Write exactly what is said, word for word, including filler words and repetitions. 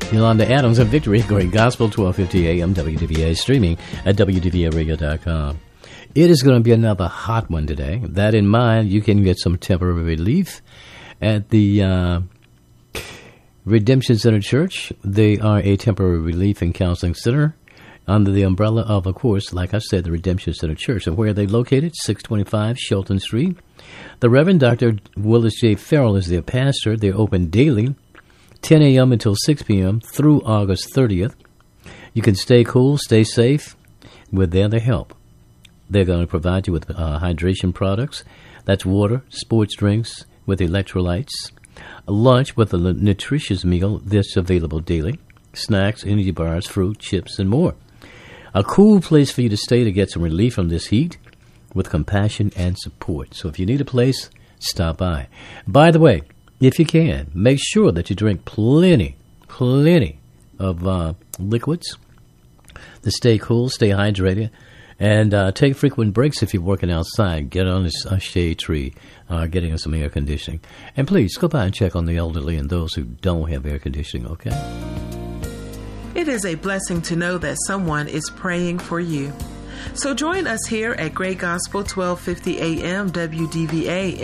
Yolanda Adams of Victory, Great Gospel, twelve fifty A M, W D V A, streaming at W D V A radio dot com. It is going to be another hot one today. That in mind, you can get some temporary relief at the uh, Redemption Center Church. They are a temporary relief and counseling center under the umbrella of, of course, like I said, the Redemption Center Church. And where are they located? six twenty-five Shelton Street. The Reverend Doctor Willis J. Farrell is their pastor. They're open daily, ten a.m. until six p.m. through August thirtieth. You can stay cool, stay safe. We're there to help. They're going to provide you with uh, hydration products. That's water, sports drinks with electrolytes, a lunch with a nutritious meal that's available daily, snacks, energy bars, fruit, chips, and more. A cool place for you to stay to get some relief from this heat with compassion and support. So if you need a place, stop by. By the way, if you can, make sure that you drink plenty, plenty of uh, liquids to stay cool, stay hydrated, and uh, take frequent breaks if you're working outside. Get on a, a shade tree, uh, getting some air conditioning. And please, go by and check on the elderly and those who don't have air conditioning, okay? It is a blessing to know that someone is praying for you. So join us here at Great Gospel, twelve fifty A M, W D V A.